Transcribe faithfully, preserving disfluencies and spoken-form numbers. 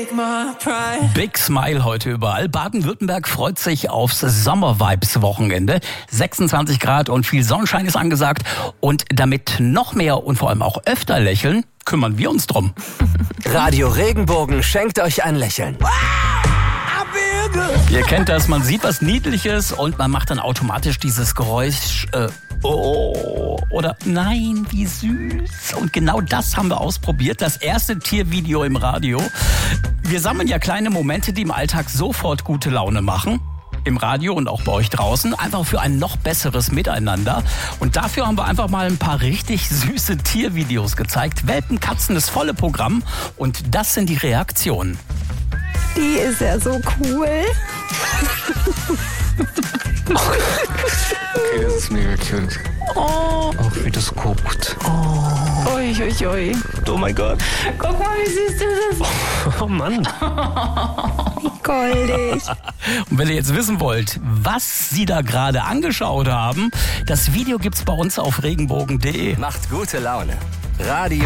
Big Smile heute überall. Baden-Württemberg freut sich aufs Sommer-Vibes-Wochenende. sechsundzwanzig Grad und viel Sonnenschein ist angesagt. Und damit noch mehr und vor allem auch öfter lächeln, kümmern wir uns drum. Radio Regenbogen schenkt euch ein Lächeln. Ihr kennt das, man sieht was Niedliches und man macht dann automatisch dieses Geräusch, äh, oh, oder nein, wie süß. Und genau das haben wir ausprobiert, das erste Tiervideo im Radio. Wir sammeln ja kleine Momente, die im Alltag sofort gute Laune machen. Im Radio und auch bei euch draußen, einfach für ein noch besseres Miteinander. Und dafür haben wir einfach mal ein paar richtig süße Tiervideos gezeigt. Welpen, Katzen, das volle Programm. Und das sind die Reaktionen. Die ist ja so cool. Okay, das ist mega cute. Oh. Auch wie das guckt. Oh. Ui, ui, ui. Oh mein Gott. Guck mal, wie süß das ist. Oh Mann. Wie goldig. Und wenn ihr jetzt wissen wollt, was Sie da gerade angeschaut haben, das Video gibt's bei uns auf regenbogen punkt de. Macht gute Laune. Radio